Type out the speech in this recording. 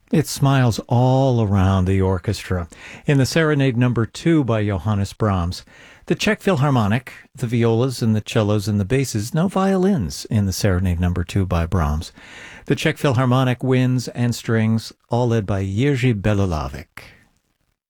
It smiles all around the orchestra. In the Serenade Number 2 by Johannes Brahms, the Czech Philharmonic, the violas and the cellos and the basses, no violins in the Serenade Number 2 by Brahms. The Czech Philharmonic winds and strings, all led by Jiří Belohlávek.